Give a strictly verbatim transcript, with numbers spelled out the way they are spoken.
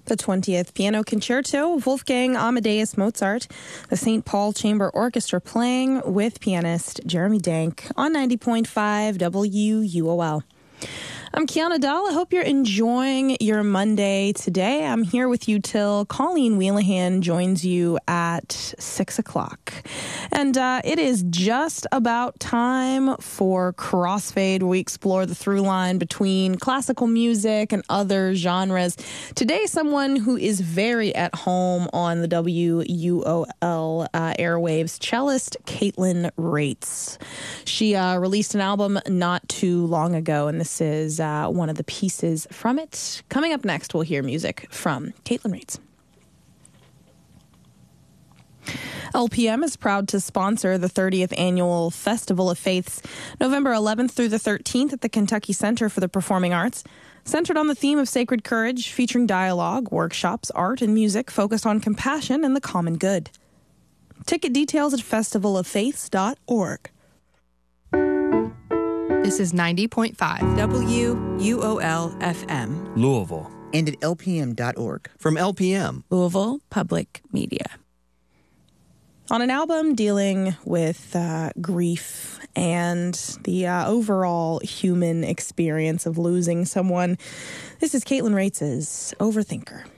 The twentieth Piano Concerto of Wolfgang Amadeus Mozart, the Saint Paul Chamber Orchestra playing with pianist Jeremy Dank on ninety point five W U O L. I'm Kiana Dahl. I hope you're enjoying your Monday today. I'm here with you till Colleen Wheelahan joins you at six o'clock. And uh, it is just about time for Crossfade, where we explore the through line between classical music and other genres. Today, someone who is very at home on the W U O L uh, airwaves, cellist Caitlin Rates. She uh, released an album not too long ago, and this is Uh, one of the pieces from it. Coming up next, we'll hear music from Caitlin Rates. L P M is proud to sponsor the thirtieth Annual Festival of Faiths, November eleventh through the thirteenth at the Kentucky Center for the Performing Arts. Centered on the theme of sacred courage, featuring dialogue, workshops, art, and music focused on compassion and the common good. Ticket details at festival of faiths dot org. This is ninety point five W U O L F M. Louisville. And at L P M dot org. From L P M. Louisville Public Media. On an album dealing with uh, grief and the uh, overall human experience of losing someone, this is Caitlin Rates' Overthinker.